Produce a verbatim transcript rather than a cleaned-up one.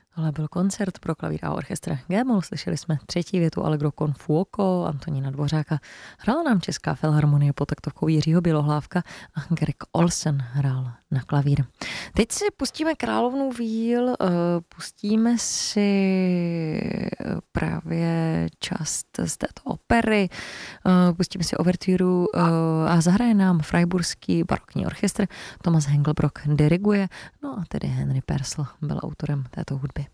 Tohle byl koncert pro klavír a orchestr G-moll. Slyšeli jsme třetí větu Allegro con fuoco Antonína Dvořáka. Hrála nám Česká filharmonie pod taktovkou Jiřího Bělohlávka a Greg Olsen hrál na klavír. Teď si pustíme Královnu víl, pustíme si právě část z této opery, pustíme si overturu a zahraje nám Freiburský barokní orchestr. Thomas Hengelbrock diriguje, no a tedy Henry Purcell byl autorem této hudby.